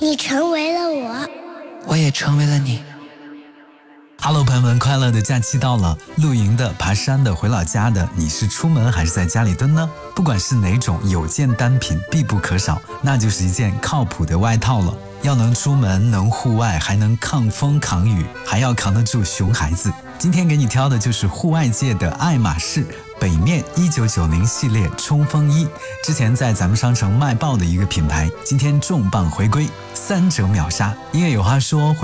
你成为了我， 我也成为了你。 Hello， 朋友们，快乐的假期到了，露营的、爬山的、回老家的，你是出门还是在家里蹲呢？不管是哪种，有件单品必不可少，那就是一件靠谱的外套了。要能出门，能户外，还能抗风抗雨，还要扛得住熊孩子。今天给你挑的就是户外界的爱马仕北面1990系列冲锋衣，之前在咱们商城卖爆的一个品牌，今天重磅回归，3折秒杀。因为有话说，